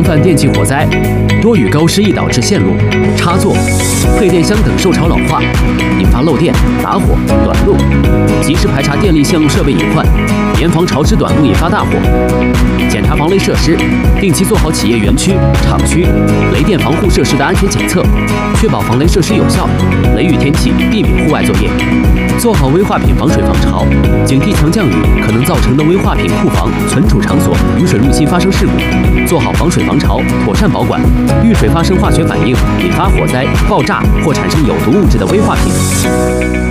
范电气火灾，多与高湿易导致线路、插座、配电箱等受潮老化，引发漏电、打火、短路。及时排查电力线路设备隐患，严防潮湿短路引发大火。检查防雷设施，定期做好企业园区、厂区雷电防护设施的安全检测，确保防雷设施有效。雷雨天气避免户外作业，做好危化品防水防潮，警惕强降雨可能造成的危化品库房、存储场所雨水入侵发生事故，做好防水防潮，妥善保管。遇水发生化学反应引发火灾、爆炸或产生有毒物质的危化品。